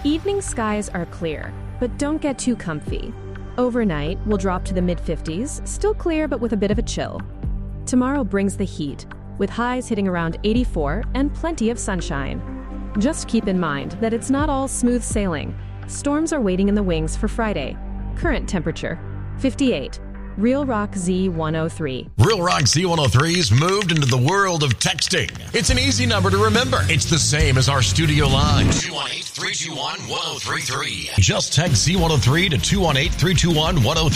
Evening skies are clear, but don't get too comfy. Overnight, we'll drop to the mid-50s, still clear but with a bit of a chill. Tomorrow brings the heat, with highs hitting around 84 and plenty of sunshine. Just keep in mind that it's not all smooth sailing. Storms are waiting in the wings for Friday. Current temperature, 58. Real Rock Z103. Real Rock Z103's moved into the world of texting. It's an easy number to remember. It's the same as our studio line. 218-321-1033. Just text Z103 to 218-321-1033.